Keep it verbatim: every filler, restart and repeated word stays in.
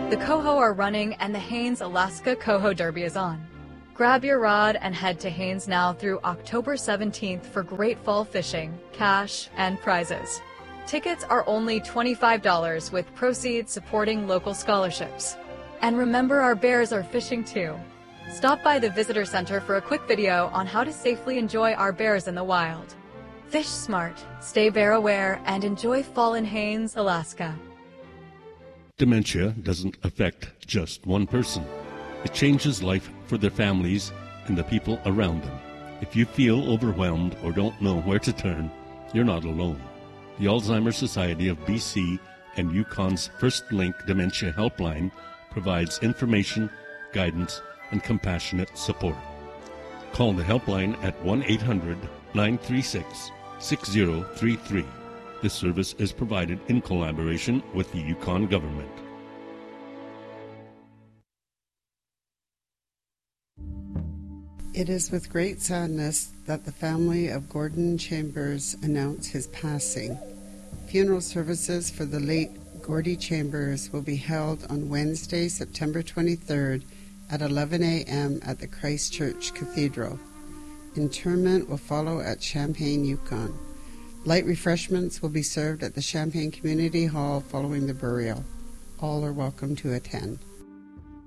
The Coho are running and the Haines Alaska Coho Derby is on. Grab your rod and head to Haines now through October seventeenth for great fall fishing, cash, and prizes. Tickets are only twenty-five dollars with proceeds supporting local scholarships. And remember, our bears are fishing too. Stop by the visitor center for a quick video on how to safely enjoy our bears in the wild. Fish smart, stay bear aware, and enjoy fall in Haines, Alaska. Dementia doesn't affect just one person. It changes life for their families and the people around them. If you feel overwhelmed or don't know where to turn, you're not alone. The Alzheimer's Society of B C and Yukon's First Link Dementia Helpline provides information, guidance, and compassionate support. Call the helpline at one eight hundred nine three six six zero three three. This service is provided in collaboration with the Yukon government. It is with great sadness that the family of Gordon Chambers announce his passing. Funeral services for the late Gordy Chambers will be held on Wednesday, September twenty-third at eleven a.m. at the Christchurch Cathedral. Interment will follow at Champaign, Yukon. Light refreshments will be served at the Champaign Community Hall following the burial. All are welcome to attend.